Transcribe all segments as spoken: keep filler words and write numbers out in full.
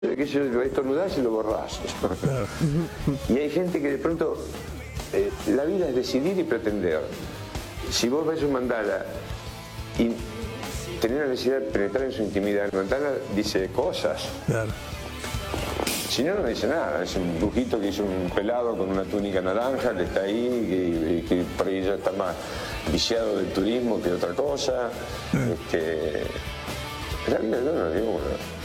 Que yo lo estornudás y lo borrás. Y hay gente que de pronto, eh, la vida es decidir y pretender. Si vos ves un mandala y tenés la necesidad de penetrar en su intimidad, el mandala dice cosas. Claro. Si no, no dice nada. Es un dibujito que hizo un pelado con una túnica naranja que está ahí, que, que por ahí ya está más viciado del turismo que otra cosa. Este, la vida no lo digo, ¿no?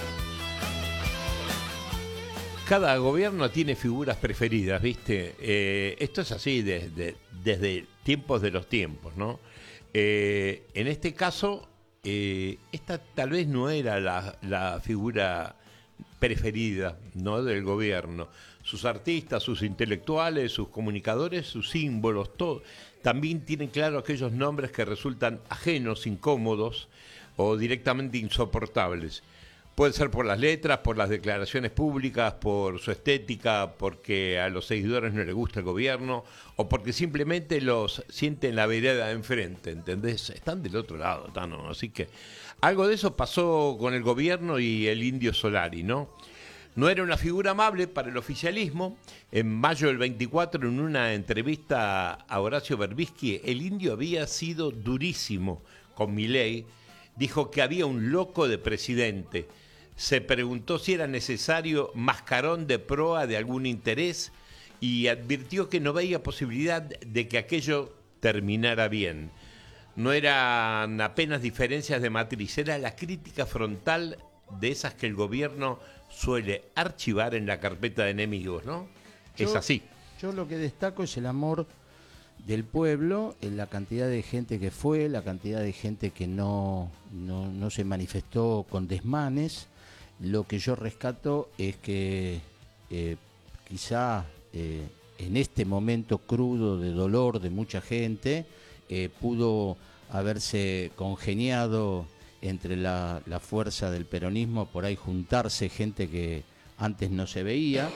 Cada gobierno tiene figuras preferidas, ¿viste? Eh, esto es así desde, desde tiempos de los tiempos, ¿no? Eh, en este caso, eh, esta tal vez no era la, la figura preferida, ¿no?, del gobierno. Sus artistas, sus intelectuales, sus comunicadores, sus símbolos, todo, también tienen claro aquellos nombres que resultan ajenos, incómodos o directamente insoportables. Puede ser por las letras, por las declaraciones públicas, por su estética, porque a los seguidores no les gusta el gobierno, o porque simplemente los sienten la vereda de enfrente, ¿entendés? Están del otro lado, Tano. Así que algo de eso pasó con el gobierno y el Indio Solari, ¿no? No era una figura amable para el oficialismo. En mayo del veinticuatro, en una entrevista a Horacio Berbisky, el Indio había sido durísimo con Milei. Dijo que había un loco de presidente. Se preguntó si era necesario mascarón de proa de algún interés y advirtió que no veía posibilidad de que aquello terminara bien. No eran apenas diferencias de matriz, era la crítica frontal de esas que el gobierno suele archivar en la carpeta de enemigos, ¿no? Yo, es así. Yo lo que destaco es el amor del pueblo, en la cantidad de gente que fue, la cantidad de gente que no, no, no se manifestó con desmanes. Lo que yo rescato es que eh, quizá eh, en este momento crudo de dolor de mucha gente eh, pudo haberse congeniado entre la, la fuerza del peronismo, por ahí juntarse gente que antes no se veía.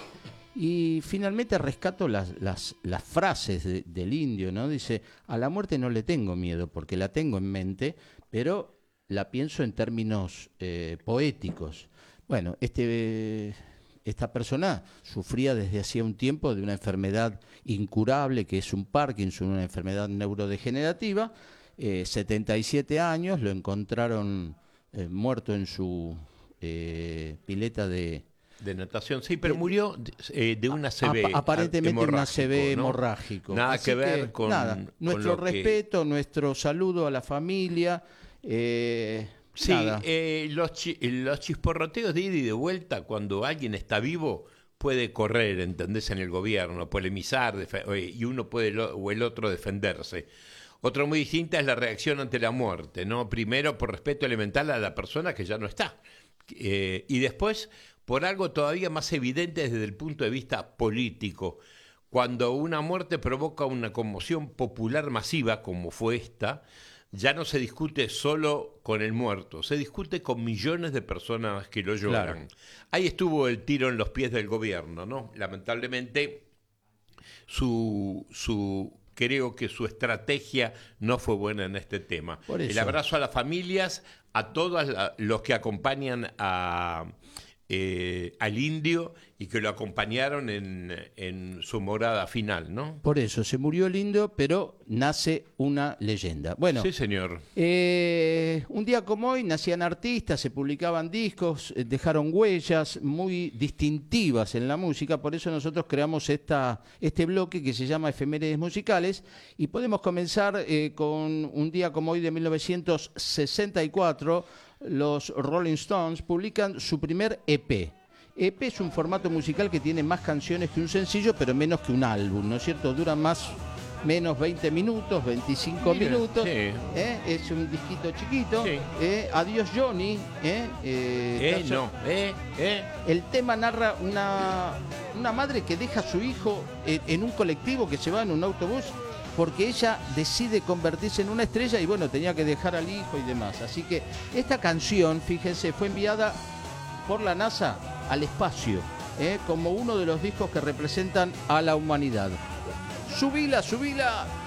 Y finalmente rescato las, las, las frases de, del Indio, ¿no? Dice, a la muerte no le tengo miedo porque la tengo en mente, pero la pienso en términos eh, poéticos. Bueno, este, esta persona sufría desde hacía un tiempo de una enfermedad incurable que es un Parkinson, una enfermedad neurodegenerativa, eh, setenta y siete años, lo encontraron eh, muerto en su eh, pileta de... De natación, sí, pero murió eh, de una C V. Ap aparentemente una C V ¿no? hemorrágico. Nada Así que ver que, con... Nada, nuestro con respeto, que... nuestro saludo a la familia. Eh, sí, nada. Eh, los, chi los chisporroteos de ida y de vuelta, cuando alguien está vivo, puede correr, ¿entendés?, en el gobierno, polemizar, y uno puede lo o el otro defenderse. Otra muy distinta es la reacción ante la muerte, ¿no? Primero, por respeto elemental a la persona que ya no está. Eh, y después, por algo todavía más evidente desde el punto de vista político. Cuando una muerte provoca una conmoción popular masiva, como fue esta, ya no se discute solo con el muerto, se discute con millones de personas que lo lloran. Claro. Ahí estuvo el tiro en los pies del gobierno, ¿no? Lamentablemente, su... su creo que su estrategia no fue buena en este tema. El abrazo a las familias, a todos los que acompañan a, eh, al Indio y que lo acompañaron en, en su morada final, ¿no? Por eso, se murió el Indio, pero nace una leyenda. Bueno, sí, señor. Eh, un día como hoy nacían artistas, se publicaban discos, eh, dejaron huellas muy distintivas en la música, por eso nosotros creamos esta, este bloque que se llama Efemérides Musicales, y podemos comenzar eh, con un día como hoy de mil novecientos sesenta y cuatro, los Rolling Stones publican su primer E P. E P es un formato musical que tiene más canciones que un sencillo, pero menos que un álbum, ¿no es cierto? Dura más menos veinte minutos, veinticinco Mira, minutos, sí. ¿eh? Es un disquito chiquito, sí. ¿eh? Adiós Johnny, ¿eh? Eh, eh, no. eh, eh. El tema narra una, una madre que deja a su hijo en, en un colectivo que se va en un autobús porque ella decide convertirse en una estrella y bueno, tenía que dejar al hijo y demás. Así que esta canción, fíjense, fue enviada por la NASA al espacio, ¿eh? como uno de los discos que representan a la humanidad. Subila, subila.